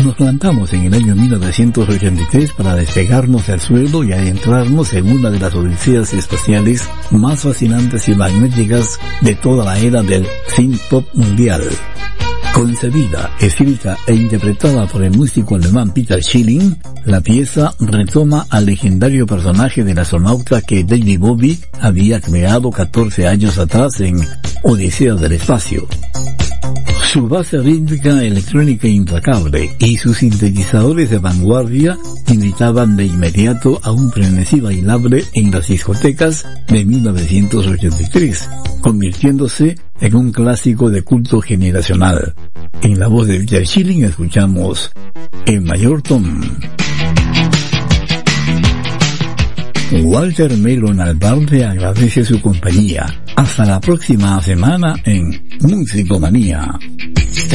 Nos plantamos en el año 1983 para despegarnos del suelo y adentrarnos en una de las odiseas espaciales más fascinantes y magnéticas de toda la era del synth pop mundial. Concebida, escrita e interpretada por el músico alemán Peter Schilling, la pieza retoma al legendario personaje del astronauta que David Bowie había creado 14 años atrás en Odisea del Espacio. Su base rítmica electrónica implacable y sus sintetizadores de vanguardia invitaban de inmediato a un frenesí bailable en las discotecas de 1983, convirtiéndose en un clásico de culto generacional. En la voz de Peter Schilling escuchamos El Mayor Tom. Walter Melon Albarde agradece su compañía. Hasta la próxima semana en Musicomanía.